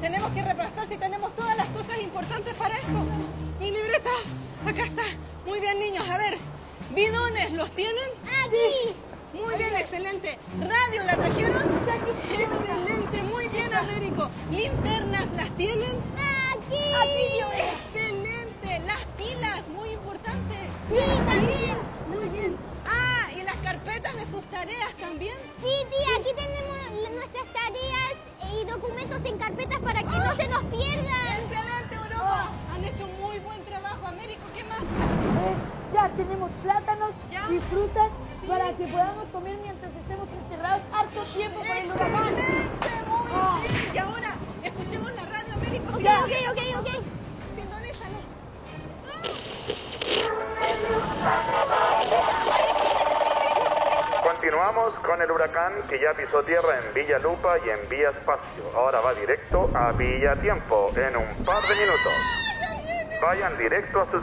Tenemos que repasar si tenemos todas las cosas importantes para esto. Mi libreta, acá está. Muy bien, niños. A ver, bidones, ¿los tienen? Aquí. Muy bien, excelente. ¿Radio la trajeron? Excelente, muy bien, Américo. ¿Linternas las tienen? Aquí. Excelente. Las pilas, muy importante. Sí, también. Muy bien. Ah, ¿y las carpetas de sus tareas también? Sí, tía, aquí tenemos nuestras tareas y documentos en carpetas para que no se nos pierdan. Excelente, Europa. Han hecho muy buen trabajo, Américo. ¿Qué más? Ya tenemos plátanos ¿Ya? y frutas Sí. para que podamos comer mientras estemos encerrados harto tiempo por el huracán. Excelente, muy bien. Y ahora, escuchemos la radio, Américo. Ok, ok. Sintonízalo. Continuamos con el huracán que ya pisó tierra en Villa Lupa y en Villa Espacio. Ahora va directo a Villa Tiempo en un par de minutos. Vayan directo a sus